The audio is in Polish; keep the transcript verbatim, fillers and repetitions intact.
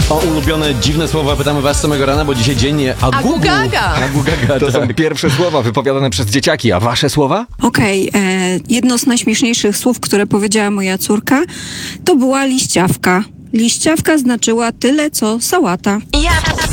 O ulubione dziwne słowa pytamy was samego rana, bo dzisiaj dzień agugu. Agugaga. Agugaga, To tak. są pierwsze słowa wypowiadane przez dzieciaki, a wasze słowa? Okej, e, jedno z najśmieszniejszych słów, które powiedziała moja córka, to była liściawka. Liściawka znaczyła tyle, co sałata. Ja